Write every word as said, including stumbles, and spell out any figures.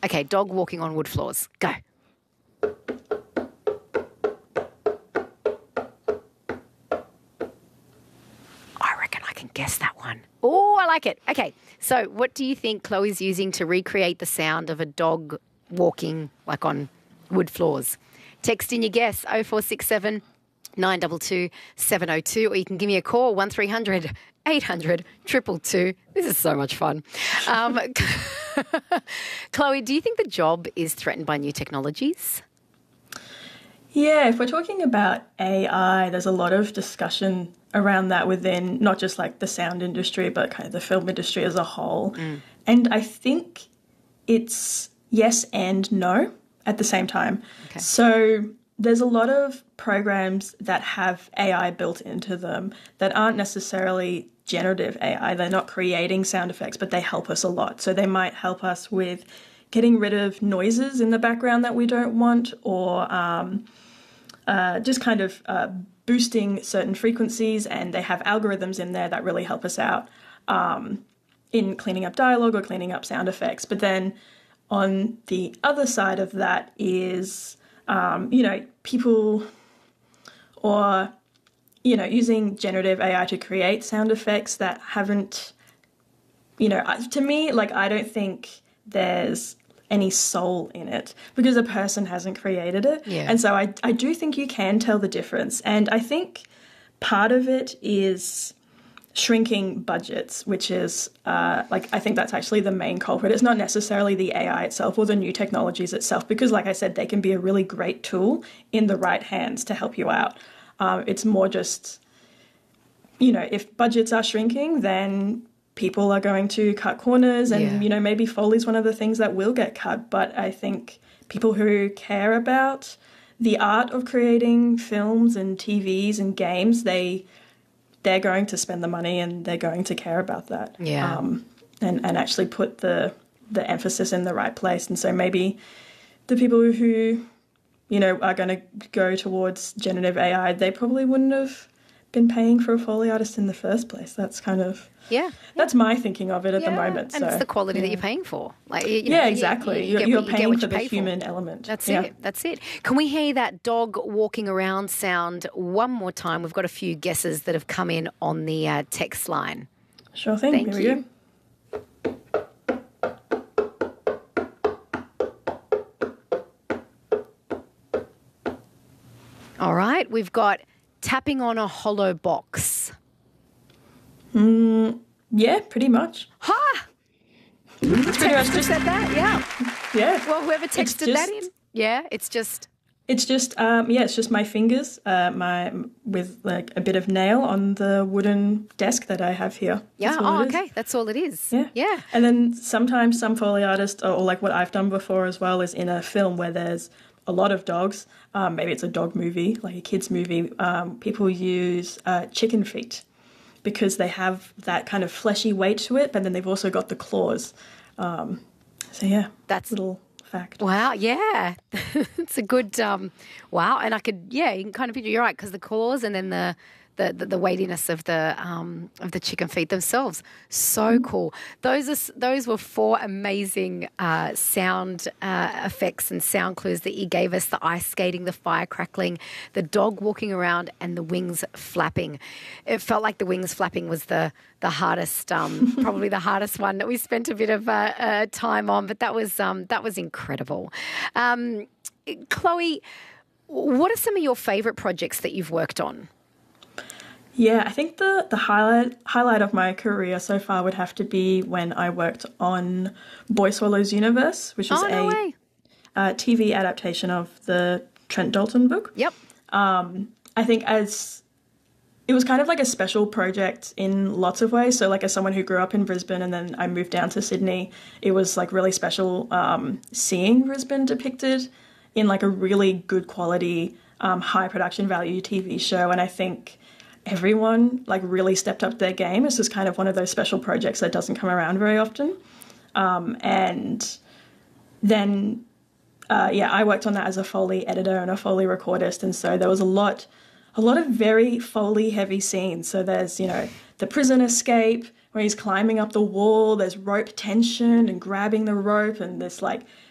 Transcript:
Okay, dog walking on wood floors. Go. I reckon I can guess that one. Oh, I like it. Okay, so what do you think Chloe's using to recreate the sound of a dog walking like on wood floors? Text in your guess, oh four six seven, nine two two, seven oh two, or you can give me a call, one three hundred, eight hundred, two two two. This is so much fun. Um, Chloe, do you think the job is threatened by new technologies? Yeah, if we're talking about A I, there's a lot of discussion around that within not just like the sound industry, but kind of the film industry as a whole. Mm. And I think it's yes and no at the same time. Okay. So there's a lot of programs that have A I built into them that aren't necessarily generative A I. They're not creating sound effects, but they help us a lot. So they might help us with getting rid of noises in the background that we don't want, or um, uh, just kind of uh, boosting certain frequencies, and they have algorithms in there that really help us out um, in cleaning up dialogue or cleaning up sound effects. But then on the other side of that is, um, you know, people or, you know, using generative A I to create sound effects that haven't, you know, to me, like, I don't think there's any soul in it because a person hasn't created it. Yeah. And so I, I do think you can tell the difference. And I think part of it is shrinking budgets, which is, uh, like, I think that's actually the main culprit. It's not necessarily the A I itself or the new technologies itself, because, like I said, they can be a really great tool in the right hands to help you out. Um, it's more just, you know, if budgets are shrinking, then people are going to cut corners, and, yeah. you know, maybe Foley's one of the things that will get cut. But I think people who care about the art of creating films and T Vs and games, they, they're going to spend the money and they're going to care about that. Yeah. Um, and, and actually put the, the emphasis in the right place. And so maybe the people who, you know, are going to go towards generative A I, they probably wouldn't have been paying for a Foley artist in the first place. That's kind of... Yeah, that's my thinking of it at yeah. the moment. And so, it's the quality yeah. that you're paying for. Like, you yeah, know, exactly. You, you, you you're get, you're paying you for the pay human for. element. That's yeah. it. That's it. Can we hear that dog walking around sound one more time? We've got a few guesses that have come in on the uh, text line. Sure thing. Thank Here you. we go. All right. We've got tapping on a hollow box. Mm, yeah, pretty much. Ha! It's pretty much just said that, yeah. Yeah. Well, whoever texted just, that in, yeah, it's just... It's just, um, yeah, it's just my fingers, uh, my with like a bit of nail on the wooden desk that I have here. Yeah, oh, okay, that's all it is. Yeah. Yeah. And then sometimes some Foley artists, or, or like what I've done before as well, is in a film where there's a lot of dogs, um, maybe it's a dog movie, like a kid's movie, um, people use uh, chicken feet, because they have that kind of fleshy weight to it, but then they've also got the claws. Um, so, yeah, that's a little fact. Wow, yeah. It's a good, um, wow. And I could, yeah, you can kind of picture, you're right, because the claws and then the, the, the, the weightiness of the um, of the chicken feet themselves. So mm. cool. Those are, those were four amazing uh, sound uh, effects and sound clues that you gave us: the ice skating, the fire crackling, the dog walking around, and the wings flapping. It felt like the wings flapping was the the hardest, um, probably the hardest one that we spent a bit of uh, uh, time on, but that was um, that was incredible. Um, Chloe, what are some of your favourite projects that you've worked on? Yeah, I think the, the highlight highlight of my career so far would have to be when I worked on Boy Swallows Universe, which is oh, no a way. Uh, T V adaptation of the Trent Dalton book. Yep. Um, I think as it was kind of like a special project in lots of ways. So like as someone who grew up in Brisbane and then I moved down to Sydney, it was like really special um, seeing Brisbane depicted in like a really good quality, um, high production value T V show. And I think everyone like really stepped up their game. It's just kind of one of those special projects that doesn't come around very often. Um, and then, uh, yeah, I worked on that as a Foley editor and a Foley recordist. And so there was a lot, a lot of very Foley heavy scenes. So there's, you know, the prison escape where he's climbing up the wall, there's rope tension and grabbing the rope and this like